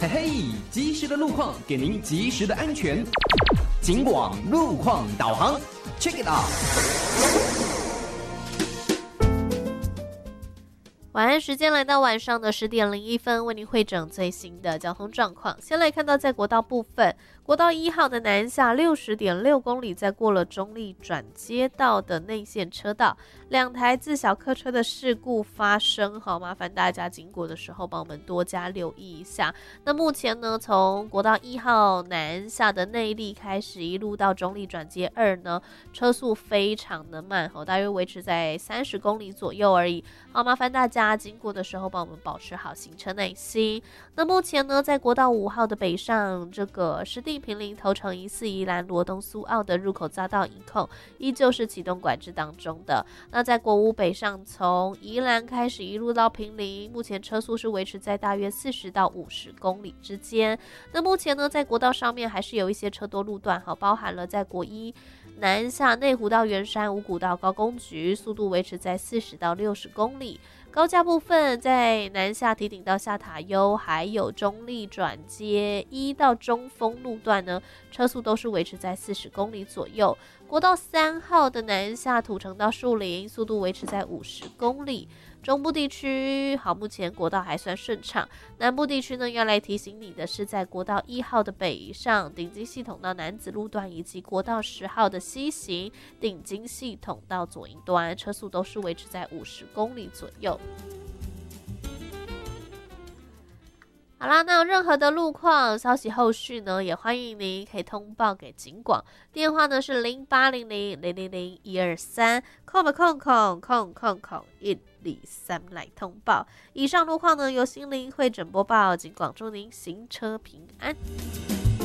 嘿嘿，及时的路况给您及时的安全。警广路况导航 ，Check it out。 晚安时间来到晚上的10点01分，为您汇整最新的交通状况。先来看到在国道部分，国道1号的南下60.6公里，在过了中立转接道的内线车道，2台自小客车的事故发生，好，麻烦大家经过的时候帮我们多加留意一下。那目前呢，从国道1号南下的内坜开始，一路到中立转接2呢，车速非常的慢，大约维持在30公里左右而已。好，麻烦大家经过的时候帮我们保持好行车耐心。那目前呢，在国道5号的北上，这个湿地坪林头城宜4宜兰罗东苏澳的入口匝道一控依旧是启动管制当中的。那在国5北上，从宜兰开始一路到坪林，目前车速是维持在大约40到50公里之间。那目前呢，在国道上面还是有一些车多路段，包含了在国1南下内湖到圆山、五股到高工局，速度维持在40到60公里。高架部分在南下堤顶到下塔悠，还有中立转接1到中丰路段呢，车速都是维持在40公里左右。国道3号的南下土城到树林，速度维持在50公里。中部地区好，目前国道还算顺畅。南部地区呢，要来提醒你的是，在国道1号的北上顶金系统到楠梓路段，以及国道10号的西行顶金系统到左营端，车速都是维持在50公里左右。好啦，那有任何的路况消息后续呢，也欢迎您可以通报给警广，电话呢是0800000123，空123来通报。以上路况呢由心灵会诊播报，警广祝您行车平安。